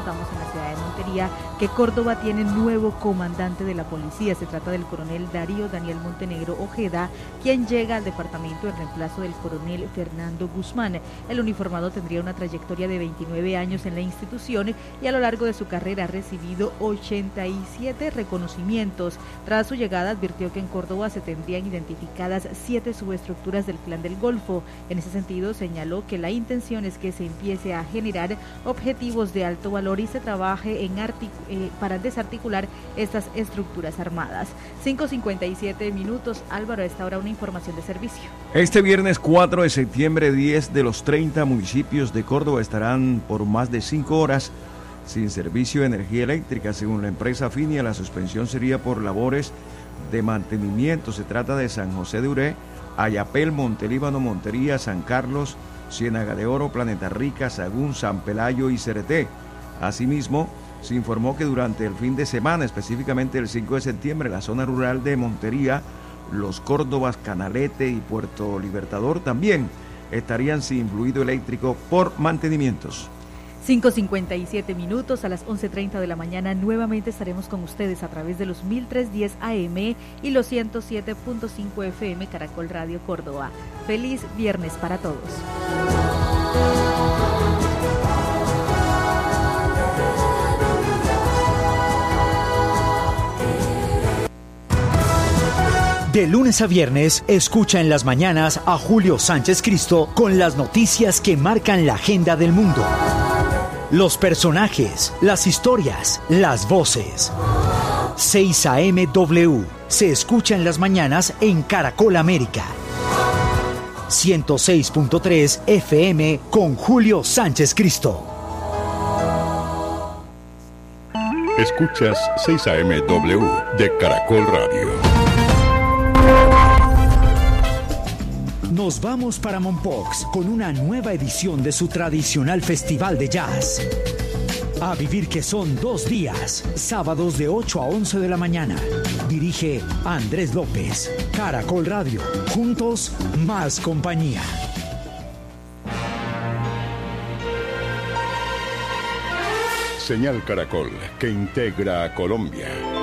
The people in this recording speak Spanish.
estamos en la ciudad de Montería, que Córdoba tiene nuevo comandante de la policía. Se trata del coronel Darío Daniel Montenegro Ojeda, quien llega al departamento en reemplazo del coronel Fernando Guzmán. El uniformado tendría una trayectoria de 29 años en la institución y a lo largo de su carrera ha recibido 87 reconocimientos. Tras su llegada advirtió que en Córdoba se tendrían identificadas 7 subestructuras del Clan del Golfo. En ese sentido señaló que la intención es que se empiece a generar objetivos de alto valor y se trabaje para desarticular estas estructuras armadas. 5:57 minutos. Álvaro, a esta hora una información de servicio. Este viernes 4 de septiembre, 10 de los 30 municipios de Córdoba estarán por más de 5 horas sin servicio de energía eléctrica. Según la empresa Finia, la suspensión sería por labores de mantenimiento. Se trata de San José de Uré, Ayapel, Montelíbano, Montería, San Carlos, Ciénaga de Oro, Planeta Rica, Sagún, San Pelayo y Cereté. Asimismo, se informó que durante el fin de semana, específicamente el 5 de septiembre, la zona rural de Montería, Los Córdobas, Canalete y Puerto Libertador también estarían sin fluido eléctrico por mantenimientos. 5:57 minutos. A las 11:30 de la mañana nuevamente estaremos con ustedes a través de los 1310 AM y los 107.5 FM Caracol Radio Córdoba. Feliz viernes para todos. De lunes a viernes, escucha en las mañanas a Julio Sánchez Cristo con las noticias que marcan la agenda del mundo. Los personajes, las historias, las voces. 6 AM-W se escucha en las mañanas en Caracol América. 106.3 FM con Julio Sánchez Cristo. Escuchas 6 AM-W de Caracol Radio. Nos vamos para Mompox con una nueva edición de su tradicional festival de jazz. A vivir que son 2 días, sábados de 8 a 11 de la mañana. Dirige Andrés López. Caracol Radio. Juntos, más compañía. Señal Caracol, que integra a Colombia.